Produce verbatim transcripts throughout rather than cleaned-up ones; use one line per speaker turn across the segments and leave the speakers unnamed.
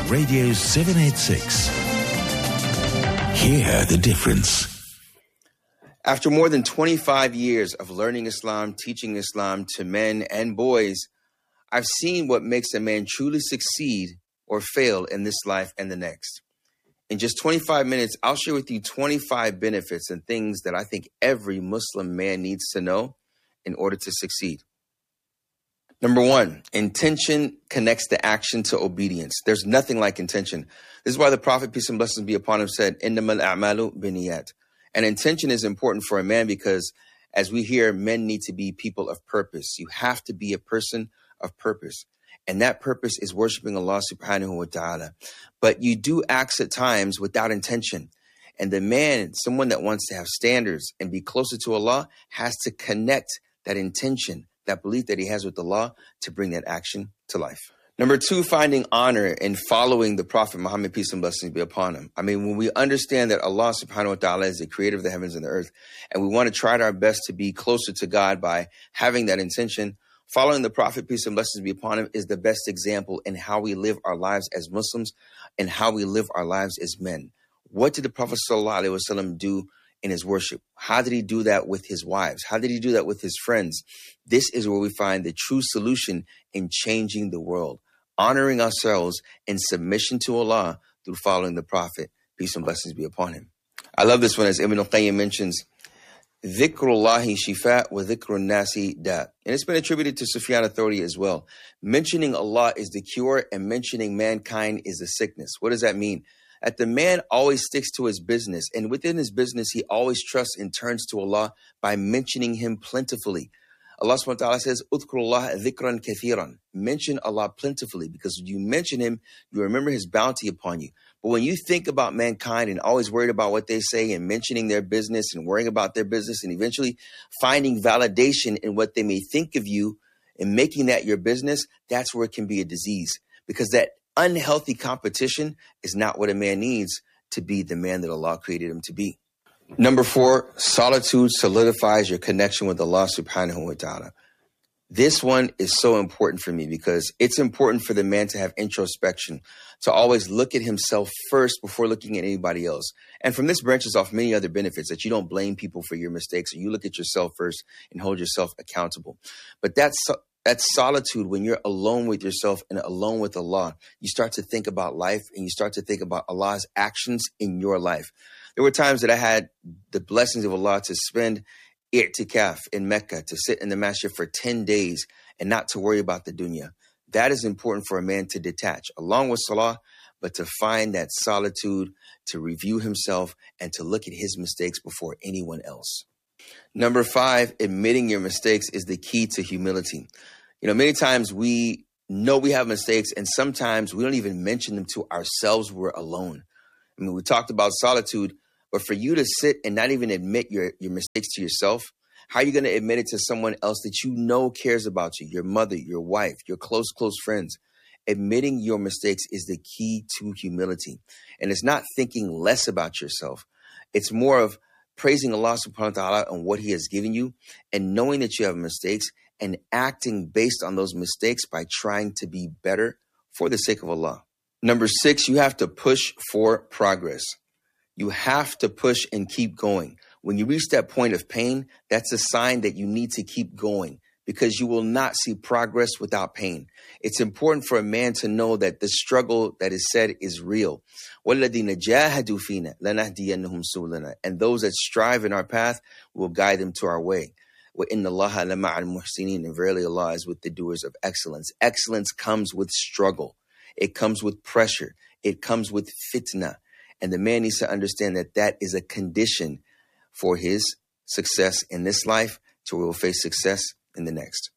Radio seven eighty-six. Hear the difference.
After more than twenty-five years of learning Islam, teaching Islam to men and boys, I've seen what makes a man truly succeed or fail in this life and the next. In just twenty-five minutes, I'll share with you twenty-five benefits and things that I think every Muslim man needs to know in order to succeed. Number one, intention connects the action to obedience. There's nothing like intention. This is why the Prophet, peace and blessings be upon him, said, "Innamal a'malu binniyat." And intention is important for a man because, as we hear, men need to be people of purpose. You have to be a person of purpose. And that purpose is worshiping Allah subhanahu wa ta'ala. But you do acts at times without intention. And the man, someone that wants to have standards and be closer to Allah, has to connect that intention, that belief that he has with Allah, to bring that action to life. Number two, finding honor in following the Prophet Muhammad, peace and blessings be upon him. I mean, when we understand that Allah subhanahu wa ta'ala is the creator of the heavens and the earth, and we want to try our best to be closer to God by having that intention, following the Prophet, peace and blessings be upon him, is the best example in how we live our lives as Muslims and how we live our lives as men. What did the Prophet sallallahu alaihi wasallam do in his worship? How did he do that with his wives? How did he do that with his friends? This is where we find the true solution in changing the world. Honoring ourselves in submission to Allah through following the Prophet, peace and blessings be upon him. I love this one, as Ibn al-Qayyim mentions, Dhikrullahi shifa wa dhikrun nasi da. And it's been attributed to Sufyan al-Thawri as well. Mentioning Allah is the cure and mentioning mankind is the sickness. What does that mean? That the man always sticks to his business, and within his business, he always trusts and turns to Allah by mentioning him plentifully. Allah subhanahu wa ta'ala says, Udhkurullah dhikran kathiran. Mention Allah plentifully, because when you mention him, you remember his bounty upon you. But when you think about mankind and always worried about what they say and mentioning their business and worrying about their business and eventually finding validation in what they may think of you and making that your business, that's where it can be a disease, because that unhealthy competition is not what a man needs to be the man that Allah created him to be. Number four, solitude solidifies your connection with Allah subhanahu wa ta'ala. This one is so important for me because it's important for the man to have introspection, to always look at himself first before looking at anybody else. And from this branches off many other benefits, that you don't blame people for your mistakes, or you look at yourself first and hold yourself accountable. But that's That solitude, when you're alone with yourself and alone with Allah, you start to think about life and you start to think about Allah's actions in your life. There were times that I had the blessings of Allah to spend i'tikaf in Mecca, to sit in the masjid for ten days and not to worry about the dunya. That is important for a man to detach, along with salah, but to find that solitude, to review himself and to look at his mistakes before anyone else. Number five, admitting your mistakes is the key to humility. You know, many times we know we have mistakes and sometimes we don't even mention them to ourselves when we're alone. I mean, we talked about solitude, but for you to sit and not even admit your, your mistakes to yourself, how are you going to admit it to someone else that you know cares about you, your mother, your wife, your close, close friends? Admitting your mistakes is the key to humility. And it's not thinking less about yourself. It's more of praising Allah subhanahu wa ta'ala on what he has given you and knowing that you have mistakes and acting based on those mistakes by trying to be better for the sake of Allah. Number six, you have to push for progress. You have to push and keep going. When you reach that point of pain, that's a sign that you need to keep going, because you will not see progress without pain. It's important for a man to know that the struggle that is said is real. وَالَّذِينَ جَاهَدُوا فِينَا لَنَهْدِيَنَّهُمْ سُبُلَنَا. And those that strive in our path will guide them to our way. وَإِنَّ اللَّهَ لَمَعَ الْمُحْسِنِينَ. And verily Allah is with the doers of excellence. Excellence comes with struggle. It comes with pressure. It comes with fitna. And the man needs to understand that that is a condition for his success in this life, to where he will face success in the next.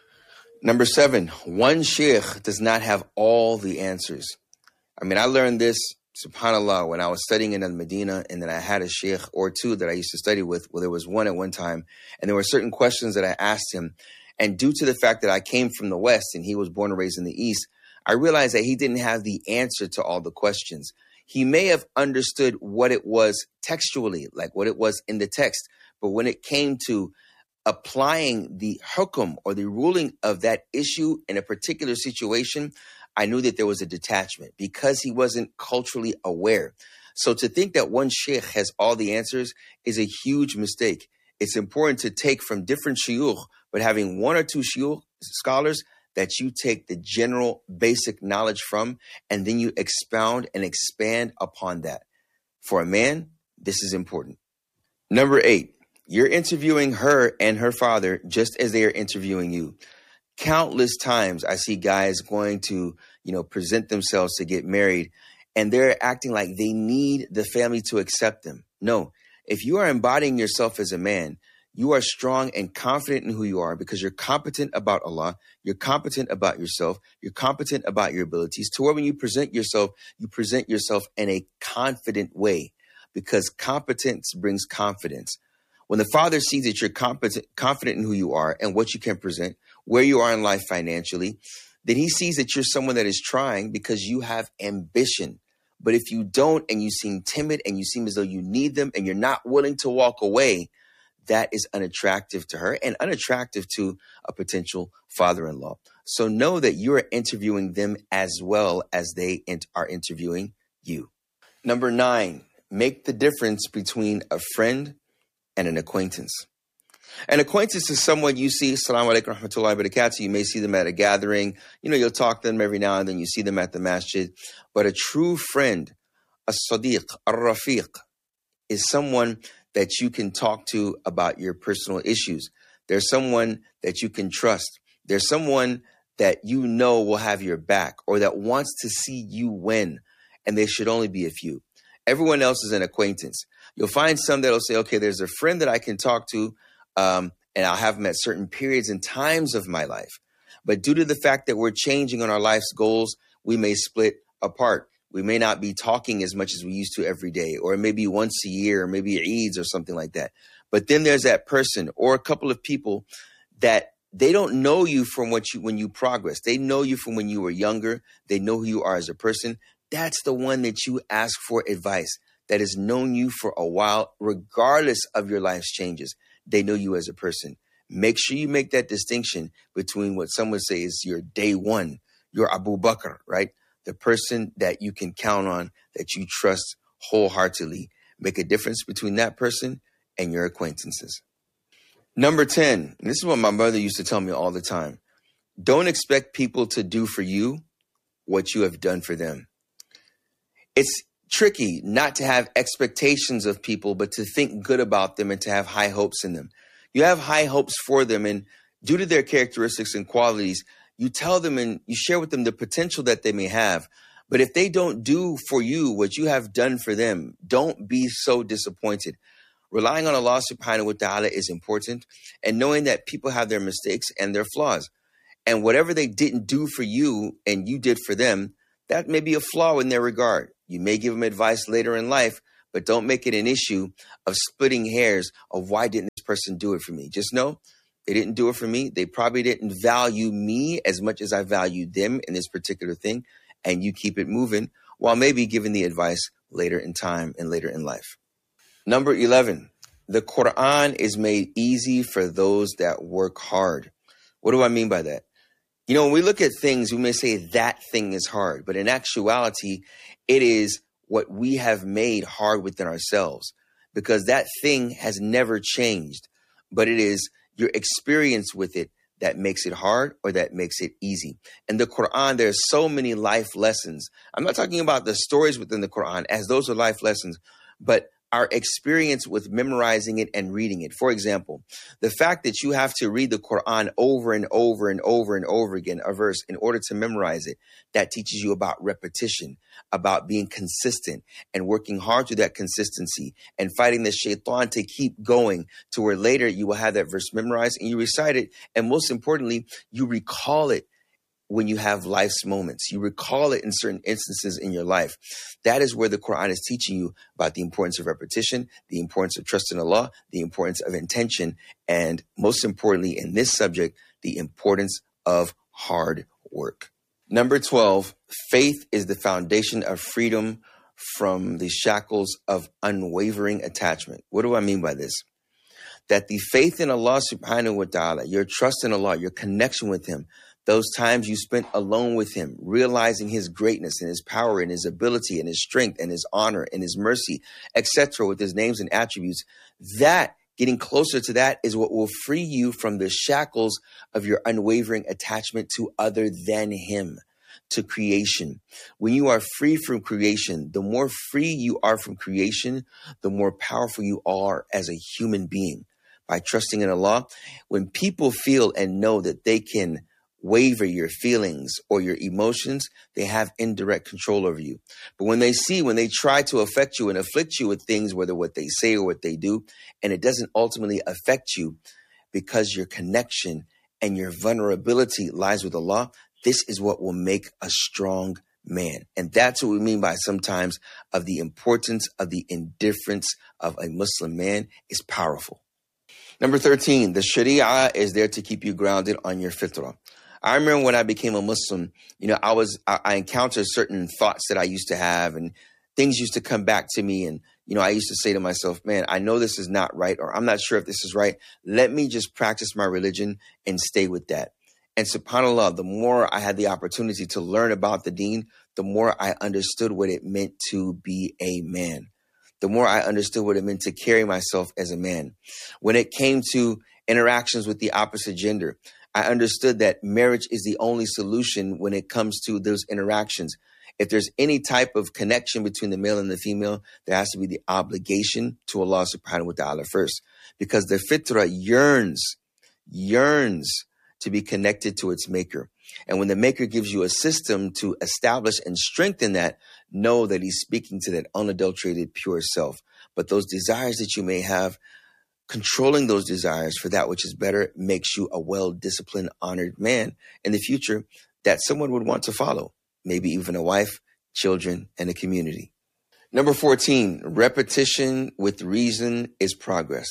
Number seven, one sheikh does not have all the answers. I mean, I learned this, subhanAllah, when I was studying in Al-Medina, and then I had a sheikh or two that I used to study with. Well, there was one at one time, and there were certain questions that I asked him. And due to the fact that I came from the West and he was born and raised in the East, I realized that he didn't have the answer to all the questions. He may have understood what it was textually, like what it was in the text, but when it came to applying the hukum or the ruling of that issue in a particular situation, I knew that there was a detachment because he wasn't culturally aware. So to think that one sheikh has all the answers is a huge mistake. It's important to take from different shuyukh, but having one or two shuyukh scholars that you take the general basic knowledge from, and then you expound and expand upon that. For a man, this is important. Number eight, you're interviewing her and her father just as they are interviewing you. Countless times I see guys going to, you know, present themselves to get married, and they're acting like they need the family to accept them. No, if you are embodying yourself as a man, you are strong and confident in who you are because you're competent about Allah, you're competent about yourself, you're competent about your abilities, to where when you present yourself, you present yourself in a confident way, because competence brings confidence. When the father sees that you're competent, confident in who you are and what you can present, where you are in life financially, then he sees that you're someone that is trying because you have ambition. But if you don't, and you seem timid and you seem as though you need them and you're not willing to walk away, that is unattractive to her and unattractive to a potential father-in-law. So know that you are interviewing them as well as they are interviewing you. Number nine, make the difference between a friend and an acquaintance. An acquaintance is someone you see, Assalamu alaikum rahmatullahi wa barakatuh. You may see them at a gathering. You know, you'll talk to them every now and then. You see them at the masjid. But a true friend, a sadiq, a rafiq, is someone that you can talk to about your personal issues. There's someone that you can trust. There's someone that you know will have your back or that wants to see you win. And there should only be a few. Everyone else is an acquaintance. You'll find some that'll say, okay, there's a friend that I can talk to, um, and I'll have them at certain periods and times of my life. But due to the fact that we're changing on our life's goals, we may split apart. We may not be talking as much as we used to every day, or maybe once a year, or maybe Eids or something like that. But then there's that person or a couple of people that they don't know you from what you when you progress. They know you from when you were younger. They know who you are as a person. That's the one that you ask for advice, that has known you for a while, regardless of your life's changes. They know you as a person. Make sure you make that distinction between what some would say is your day one, your Abu Bakr, right? The person that you can count on, that you trust wholeheartedly. Make a difference between that person and your acquaintances. Number ten, and this is what my mother used to tell me all the time. Don't expect people to do for you what you have done for them. It's tricky not to have expectations of people, but to think good about them and to have high hopes in them. You have high hopes for them, and due to their characteristics and qualities, you tell them and you share with them the potential that they may have. But if they don't do for you what you have done for them, don't be so disappointed. Relying on Allah subhanahu wa ta'ala is important, and knowing that people have their mistakes and their flaws. And whatever they didn't do for you and you did for them, that may be a flaw in their regard. You may give them advice later in life, but don't make it an issue of splitting hairs of why didn't this person do it for me. Just know they didn't do it for me. They probably didn't value me as much as I valued them in this particular thing. And you keep it moving while maybe giving the advice later in time and later in life. Number eleven, the Quran is made easy for those that work hard. What do I mean by that? You know, when we look at things, we may say that thing is hard, but in actuality, it is what we have made hard within ourselves, because that thing has never changed, but it is your experience with it that makes it hard or that makes it easy. In the Quran, there are so many life lessons. I'm not talking about the stories within the Quran, as those are life lessons, but our experience with memorizing it and reading it. For example, the fact that you have to read the Quran over and over and over and over again, a verse, in order to memorize it, that teaches you about repetition, about being consistent and working hard to that consistency and fighting the shaitan to keep going to where later you will have that verse memorized and you recite it. And most importantly, you recall it when you have life's moments. You recall it in certain instances in your life. That is where the Quran is teaching you about the importance of repetition, the importance of trust in Allah, the importance of intention, and most importantly in this subject, the importance of hard work. Number twelve, faith is the foundation of freedom from the shackles of unwavering attachment. What do I mean by this? That the faith in Allah subhanahu wa ta'ala, your trust in Allah, your connection with Him, Those times you spent alone with him, realizing his greatness and his power and his ability and his strength and his honor and his mercy, et cetera, with his names and attributes, that getting closer to that is what will free you from the shackles of your unwavering attachment to other than him, to creation. When you are free from creation, the more free you are from creation, the more powerful you are as a human being. By trusting in Allah, when people feel and know that they can waver your feelings or your emotions, they have indirect control over you. But when they see, when they try to affect you and afflict you with things, whether what they say or what they do, and it doesn't ultimately affect you because your connection and your vulnerability lies with Allah, this is what will make a strong man. And that's what we mean by sometimes of the importance of the indifference of a Muslim man is powerful. Number thirteen, the Sharia is there to keep you grounded on your fitrah. I remember when I became a Muslim, you know, I was, I, I encountered certain thoughts that I used to have and things used to come back to me. And, you know, I used to say to myself, man, I know this is not right, or I'm not sure if this is right. Let me just practice my religion and stay with that. And subhanAllah, the more I had the opportunity to learn about the deen, the more I understood what it meant to be a man. The more I understood what it meant to carry myself as a man. When it came to interactions with the opposite gender, I understood that marriage is the only solution when it comes to those interactions. If there's any type of connection between the male and the female, there has to be the obligation to Allah subhanahu wa ta'ala first, because the fitrah yearns, yearns to be connected to its maker. And when the maker gives you a system to establish and strengthen that, know that he's speaking to that unadulterated pure self. But those desires that you may have, controlling those desires for that which is better makes you a well-disciplined, honored man in the future that someone would want to follow, maybe even a wife, children, and a community. Number fourteen, repetition with reason is progress.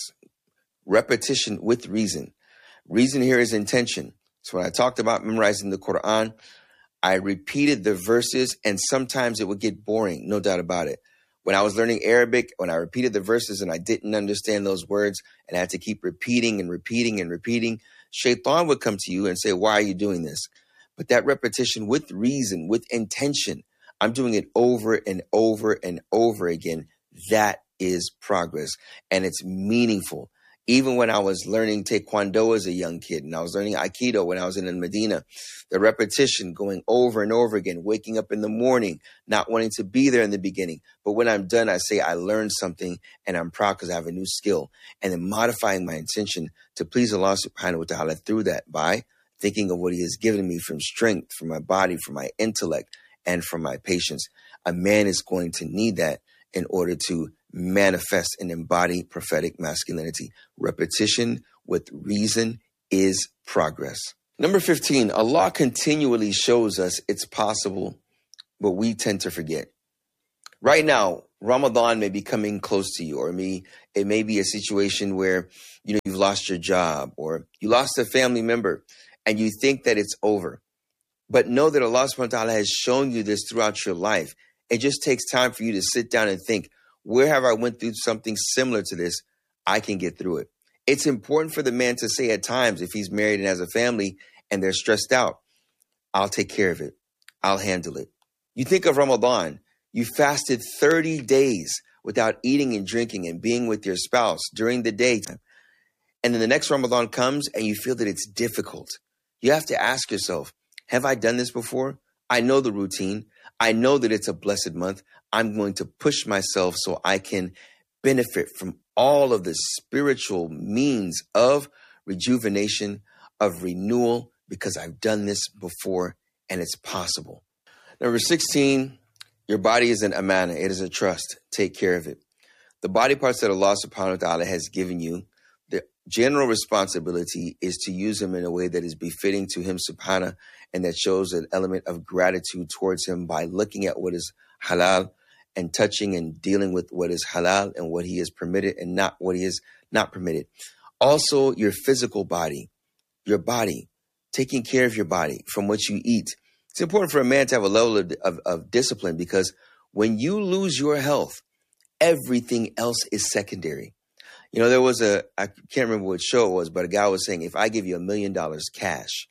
Repetition with reason. Reason here is intention. So when I talked about memorizing the Quran, I repeated the verses and sometimes it would get boring, no doubt about it. When I was learning Arabic, when I repeated the verses and I didn't understand those words and I had to keep repeating and repeating and repeating, Shaitan would come to you and say, why are you doing this? But that repetition with reason, with intention, I'm doing it over and over and over again. That is progress and it's meaningful. Even when I was learning Taekwondo as a young kid and I was learning Aikido when I was in Medina, the repetition going over and over again, waking up in the morning, not wanting to be there in the beginning. But when I'm done, I say I learned something and I'm proud because I have a new skill. And then modifying my intention to please Allah subhanahu wa ta'ala through that by thinking of what he has given me from strength, from my body, from my intellect, and from my patience. A man is going to need that in order to manifest and embody prophetic masculinity. Repetition with reason is progress. Number fifteen, Allah continually shows us it's possible, but we tend to forget. Right now, Ramadan may be coming close to you, or me, it may be a situation where you know you've lost your job or you lost a family member and you think that it's over. But know that Allah subhanahu wa ta'ala has shown you this throughout your life. It just takes time for you to sit down and think, where have I went through something similar to this? I can get through it. It's important for the man to say at times, if he's married and has a family and they're stressed out, I'll take care of it. I'll handle it. You think of Ramadan, you fasted thirty days without eating and drinking and being with your spouse during the daytime. And then the next Ramadan comes and you feel that it's difficult. You have to ask yourself, have I done this before? I know the routine. I know that it's a blessed month. I'm going to push myself so I can benefit from all of the spiritual means of rejuvenation, of renewal, because I've done this before and it's possible. Number sixteen, your body is an amana. It is a trust. Take care of it. The body parts that Allah subhanahu wa ta'ala has given you, the general responsibility is to use them in a way that is befitting to him subhanahu, and that shows an element of gratitude towards him by looking at what is halal and touching and dealing with what is halal and what he has permitted and not what he is not permitted. Also, your physical body, your body, taking care of your body from what you eat. It's important for a man to have a level of, of, of discipline, because when you lose your health, everything else is secondary. You know, there was a, I can't remember what show it was, but a guy was saying, if I give you a million dollars cash,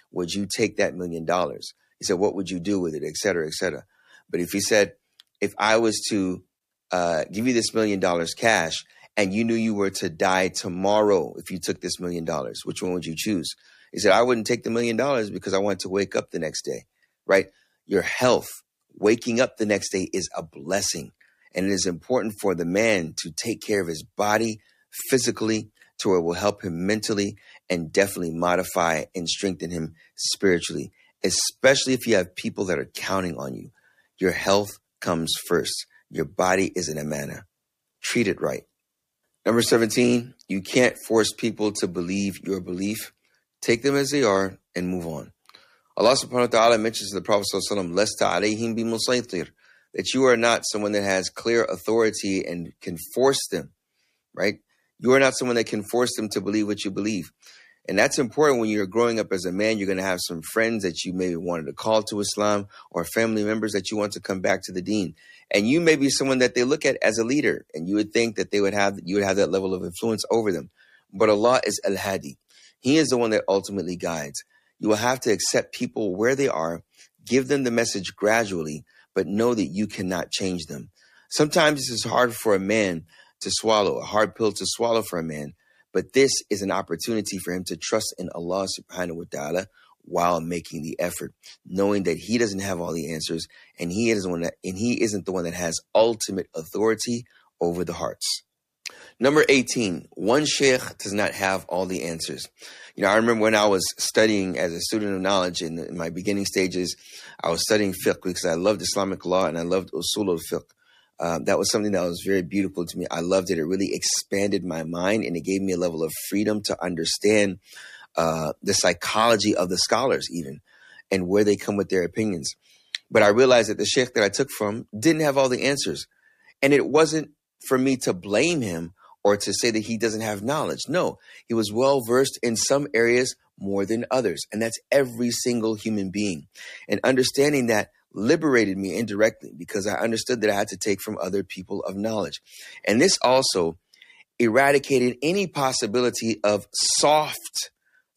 would you take that million dollars? He said, what would you do with it, et cetera, et cetera. But if he said, if I was to uh, give you this million dollars cash and you knew you were to die tomorrow if you took this million dollars, which one would you choose? He said, I wouldn't take the million dollars because I want to wake up the next day, right? Your health, waking up the next day is a blessing. And it is important for the man to take care of his body physically to where it will help him mentally and definitely modify and strengthen him spiritually, especially if you have people that are counting on you. Your health comes first. Your body is an amana. Treat it right. Number seventeen, you can't force people to believe your belief. Take them as they are and move on. Allah subhanahu wa ta'ala mentions to the Prophet sallallahu alaihi wasallam, Lasta alayhim bimusaytir, that you are not someone that has clear authority and can force them, right? You are not someone that can force them to believe what you believe. And that's important when you're growing up as a man. You're going to have some friends that you maybe wanted to call to Islam or family members that you want to come back to the deen. And you may be someone that they look at as a leader, and you would think that they would have, you would have that level of influence over them. But Allah is Al-Hadi. He is the one that ultimately guides. You will have to accept people where they are, give them the message gradually, but know that you cannot change them. Sometimes this is hard for a man to swallow, a hard pill to swallow for a man. But this is an opportunity for him to trust in Allah subhanahu wa ta'ala while making the effort, knowing that he doesn't have all the answers and he is the one that, and he isn't the one that has ultimate authority over the hearts. Number eighteen, one sheikh does not have all the answers. You know, I remember when I was studying as a student of knowledge in, in my beginning stages, I was studying fiqh because I loved Islamic law and I loved usul al-fiqh. Um, that was something that was very beautiful to me. I loved it. It really expanded my mind and it gave me a level of freedom to understand uh, the psychology of the scholars even and where they come with their opinions. But I realized that the sheikh that I took from didn't have all the answers. And it wasn't for me to blame him or to say that he doesn't have knowledge. No, he was well versed in some areas more than others. And that's every single human being. And understanding that liberated me indirectly because I understood that I had to take from other people of knowledge. And this also eradicated any possibility of soft,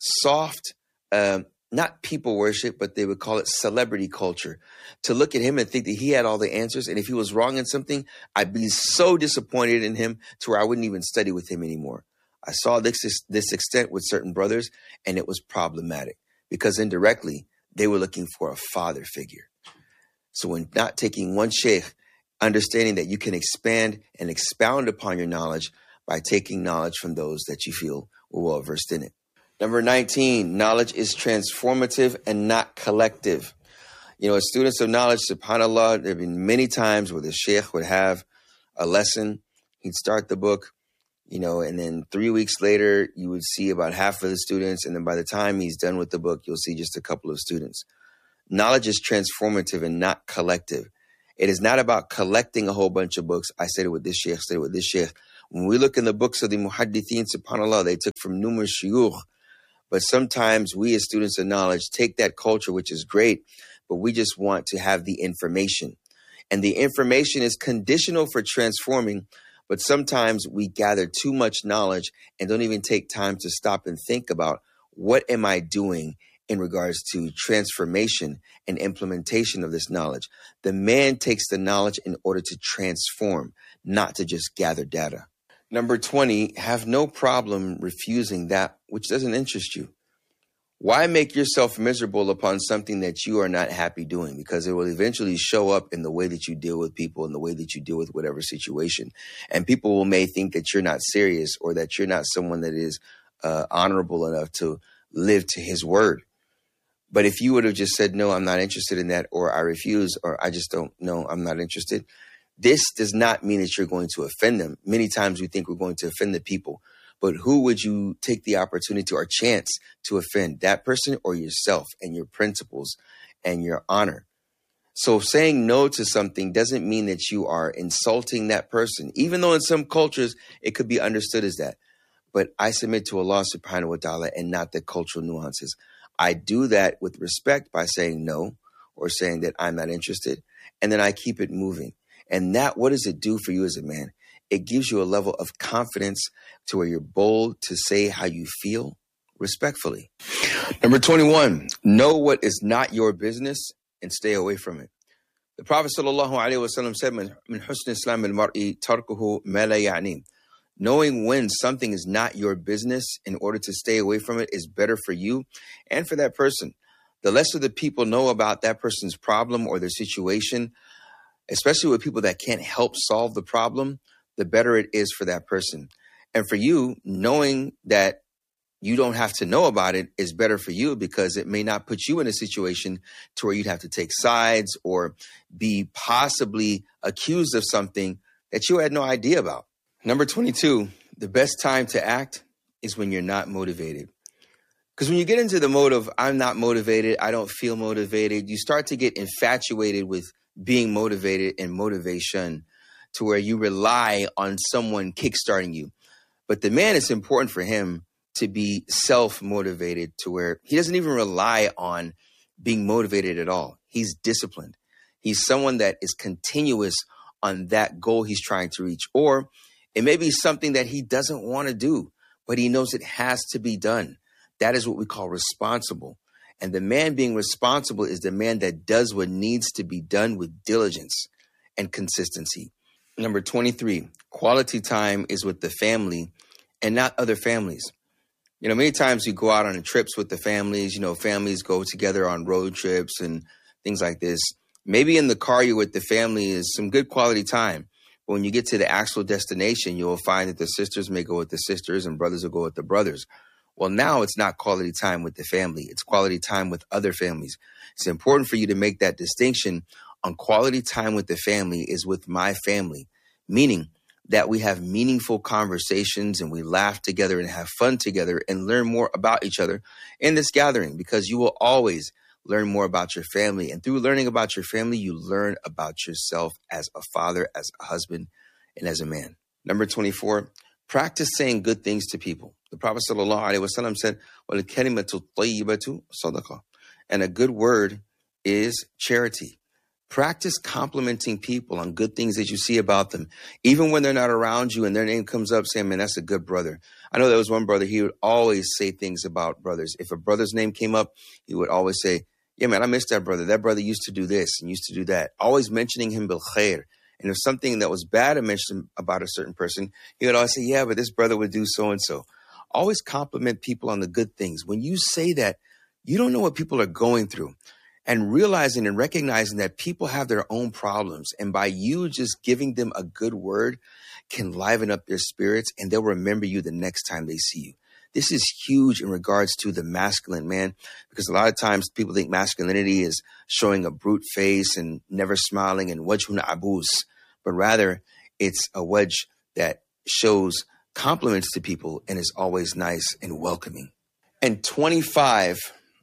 soft, um, not people worship, but they would call it celebrity culture. To look at him and think that he had all the answers. And if he was wrong in something, I'd be so disappointed in him to where I wouldn't even study with him anymore. I saw this, this extent with certain brothers, and it was problematic because indirectly they were looking for a father figure. So when not taking one sheikh, understanding that you can expand and expound upon your knowledge by taking knowledge from those that you feel were well versed in it. Number nineteen, knowledge is transformative and not collective. You know, as students of knowledge, subhanAllah, there have been many times where the sheikh would have a lesson, he'd start the book, you know, and then three weeks later, you would see about half of the students. And then by the time he's done with the book, you'll see just a couple of students. Knowledge is transformative and not collective. It is not about collecting a whole bunch of books. I said it with this sheikh, said it with this sheikh. When we look in the books of the muhaddithin, subhanAllah, they took from numerous shuyukh. But sometimes we as students of knowledge take that culture, which is great, but we just want to have the information. And the information is conditional for transforming, but sometimes we gather too much knowledge and don't even take time to stop and think about what am I doing in regards to transformation and implementation of this knowledge. The man takes the knowledge in order to transform, not to just gather data. Number twenty, have no problem refusing that which doesn't interest you. Why make yourself miserable upon something that you are not happy doing? Because it will eventually show up in the way that you deal with people and the way that you deal with whatever situation. And people will may think that you're not serious or that you're not someone that is uh, honorable enough to live to his word. But if you would have just said, no, I'm not interested in that, or I refuse, or I just don't know, I'm not interested, this does not mean that you're going to offend them. Many times we think we're going to offend the people. But who would you take the opportunity or chance to offend, that person or yourself and your principles and your honor? So saying no to something doesn't mean that you are insulting that person, even though in some cultures it could be understood as that. But I submit to Allah subhanahu wa ta'ala and not the cultural nuances. I do that with respect by saying no or saying that I'm not interested. And then I keep it moving. And that, what does it do for you as a man? It gives you a level of confidence to where you're bold to say how you feel respectfully. Number twenty-one, know what is not your business and stay away from it. The Prophet sallallahu alaihi wasallam said, "Min husn Islam al-mar'i tarkuhu ma la ya'ni." Knowing when something is not your business in order to stay away from it is better for you and for that person. The less of the people know about that person's problem or their situation, especially with people that can't help solve the problem, the better it is for that person. And for you, knowing that you don't have to know about it is better for you because it may not put you in a situation to where you'd have to take sides or be possibly accused of something that you had no idea about. Number twenty-two, the best time to act is when you're not motivated. Because when you get into the mode of, I'm not motivated, I don't feel motivated, you start to get infatuated with being motivated and motivation to where you rely on someone kickstarting you. But the man, it's important for him to be self-motivated to where he doesn't even rely on being motivated at all. He's disciplined. He's someone that is continuous on that goal he's trying to reach. Or it may be something that he doesn't want to do, but he knows it has to be done. That is what we call responsible. And the man being responsible is the man that does what needs to be done with diligence and consistency. Number twenty-three, quality time is with the family and not other families. You know, many times you go out on trips with the families, you know, families go together on road trips and things like this. Maybe in the car you're with the family is some good quality time. But when you get to the actual destination, you'll find that the sisters may go with the sisters and brothers will go with the brothers. Well, now it's not quality time with the family. It's quality time with other families. It's important for you to make that distinction on quality time with the family is with my family, meaning that we have meaningful conversations and we laugh together and have fun together and learn more about each other in this gathering, because you will always learn more about your family. And through learning about your family, you learn about yourself as a father, as a husband, and as a man. Number twenty-four, practice saying good things to people. The Prophet sallallahu alaihi wasallam said, وَالْكَلِمَةُ الطَّيِّبَةُ صَدَقَةٌ. And a good word is charity. Practice complimenting people on good things that you see about them, even when they're not around you and their name comes up saying, man, that's a good brother. I know there was one brother, he would always say things about brothers. If a brother's name came up, he would always say, yeah, man, I miss that brother. That brother used to do this and used to do that. Always mentioning him bil khair. And if something that was bad to mention about a certain person, he would always say, yeah, but this brother would do so-and-so. Always compliment people on the good things. When you say that, you don't know what people are going through. And realizing and recognizing that people have their own problems. And by you just giving them a good word can liven up their spirits and they'll remember you the next time they see you. This is huge in regards to the masculine man, because a lot of times people think masculinity is showing a brute face and never smiling and wajhun abus, but rather it's a wajh that shows compliments to people and is always nice and welcoming. And twenty-five,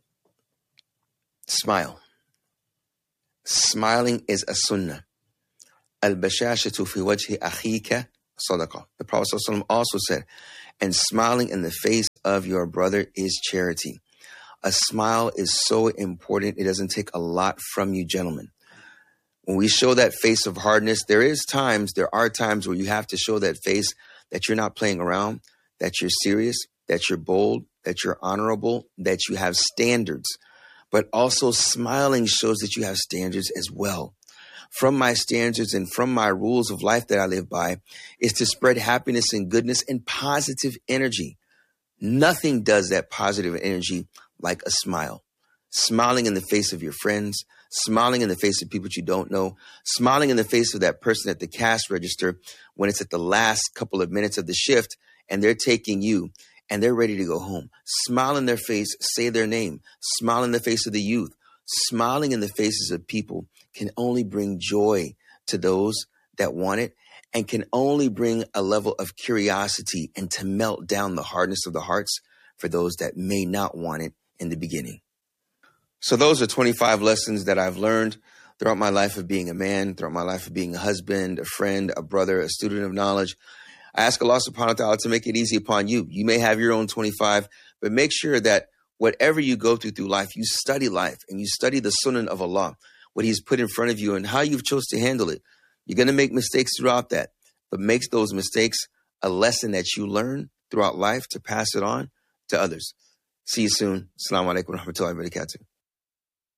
smile. Smiling is a sunnah. Al-bashashatu fi wajhi akhika sadaqah. The Prophet ﷺ also said, and smiling in the face of your brother is charity. A smile is so important. It doesn't take a lot from you, gentlemen. When we show that face of hardness, there is times, there are times where you have to show that face that you're not playing around, that you're serious, that you're bold, that you're honorable, that you have standards. But also smiling shows that you have standards as well. From my standards and from my rules of life that I live by is to spread happiness and goodness and positive energy. Nothing does that positive energy like a smile. Smiling in the face of your friends, smiling in the face of people you don't know, smiling in the face of that person at the cash register when it's at the last couple of minutes of the shift and they're taking you and they're ready to go home. Smile in their face, say their name, smile in the face of the youth. Smiling in the faces of people can only bring joy to those that want it and can only bring a level of curiosity and to melt down the hardness of the hearts for those that may not want it in the beginning. So those are twenty-five lessons that I've learned throughout my life of being a man, throughout my life of being a husband, a friend, a brother, a student of knowledge. I ask Allah subhanahu wa ta'ala to make it easy upon you. You may have your own twenty-five, but make sure that whatever you go through through life, you study life and you study the sunnah of Allah, what He's put in front of you and how you've chose to handle it. You're going to make mistakes throughout that, but make those mistakes a lesson that you learn throughout life to pass it on to others. See you soon. Assalamu alaikum wa rahmatullahi wa barakatuh.